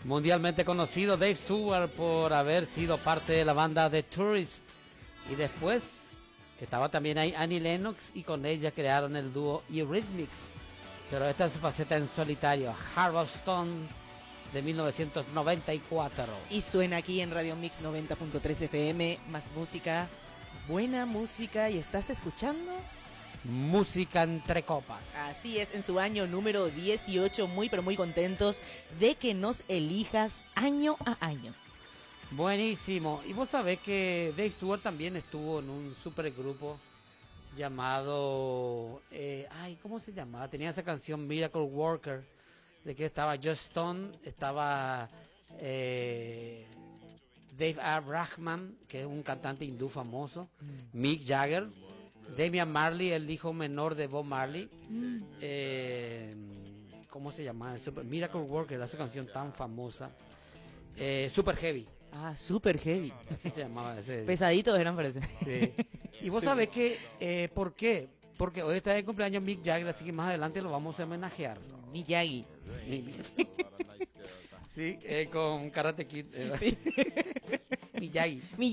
Mundialmente conocido Dave Stewart por haber sido parte de la banda The Tourist. Y después estaba también ahí Annie Lennox y con ella crearon el dúo Eurythmics. Pero esta es su faceta en solitario, Harveston de 1994. Y suena aquí en Radio Mix 90.3 FM, más música, buena música, y estás escuchando Música entre copas. Así es, en su año número 18, muy pero muy contentos de que nos elijas año a año. Buenísimo. Y vos sabés que Dave Stewart también estuvo en un supergrupo llamado... ¿cómo se llamaba? Tenía esa canción Miracle Worker, de que estaba Josh Stone, estaba Dave Abraham, que es un cantante hindú famoso, Mick Jagger, Damian Marley, el hijo menor de Bob Marley. ¿Cómo se llama? Miracle Worker, esa canción tan famosa. Super Heavy. Ah, Super Heavy. Así se llamaba ese. Pesaditos eran, parece. Sí. Y vos sabés que, ¿por qué? Porque hoy está de cumpleaños Mick Jagger, así que más adelante lo vamos a homenajear. Miyagi. Sí, con Karate Kid. Sí. Miyagi.